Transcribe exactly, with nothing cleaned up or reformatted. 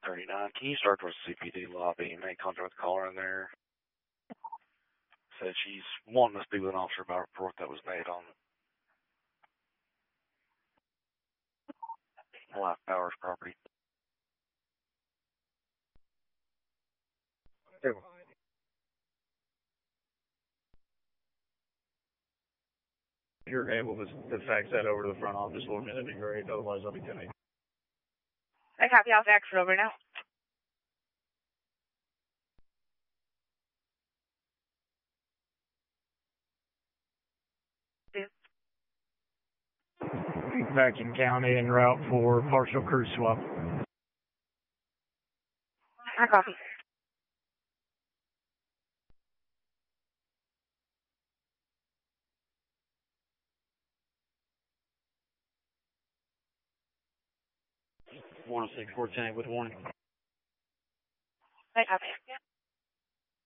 thirty-nine. Can you start with C P D lobby and make contact with the caller in there? Said she's wanting to speak with an officer about a report that was made on Life Powers property. If you're able to, to fax that over to the front office for me, that'd be great. Otherwise, I'll be ten eight. I copy. I'll fax it over now. Vacuum County en route for partial crew swap. I copy. one oh six, four ten with warning. I copy.